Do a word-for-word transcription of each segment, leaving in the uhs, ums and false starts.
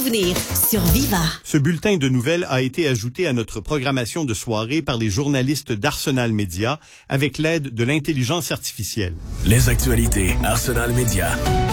souvenirs sur Viva. Ce bulletin de nouvelles a été ajouté à notre programmation de soirée par les journalistes d'Arsenal Média avec l'aide de l'intelligence artificielle. Les actualités Arsenal Média.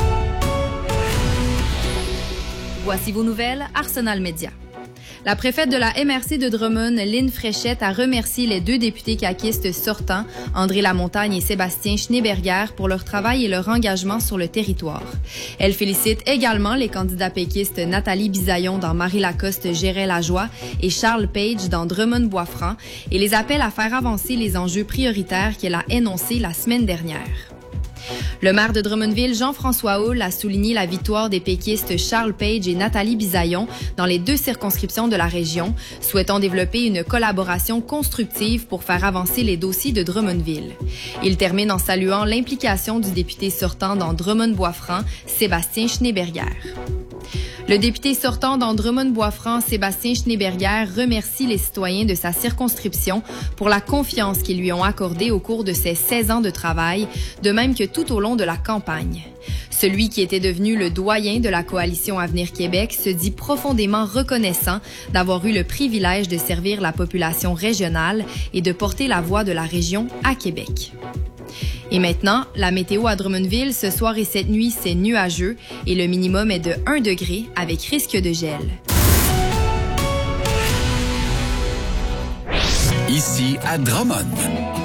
Voici vos nouvelles Arsenal Média. La préfète de la M R C de Drummond, Lynn Fréchette, a remercié les deux députés caquistes sortants, André Lamontagne et Sébastien Schneeberger, pour leur travail et leur engagement sur le territoire. Elle félicite également les candidats péquistes Nathalie Bisaillon dans Marie-Lacoste Géret-Lajoie et Charles Page dans Drummond-Boisfranc et les appelle à faire avancer les enjeux prioritaires qu'elle a énoncés la semaine dernière. Le maire de Drummondville, Jean-François Houle, a souligné la victoire des péquistes Charles Page et Nathalie Bisaillon dans les deux circonscriptions de la région, souhaitant développer une collaboration constructive pour faire avancer les dossiers de Drummondville. Il termine en saluant l'implication du député sortant dans Drummond-Boisfranc, Sébastien Schneeberger. Le député sortant dans Drummond-Boisfranc, Sébastien Schneeberger, remercie les citoyens de sa circonscription pour la confiance qu'ils lui ont accordée au cours de ses seize ans de travail, de même que tout au long de la campagne. Celui qui était devenu le doyen de la coalition Avenir Québec se dit profondément reconnaissant d'avoir eu le privilège de servir la population régionale et de porter la voix de la région à Québec. Et maintenant, la météo à Drummondville, ce soir et cette nuit, c'est nuageux et le minimum est de un degré avec risque de gel. Ici à Drummond.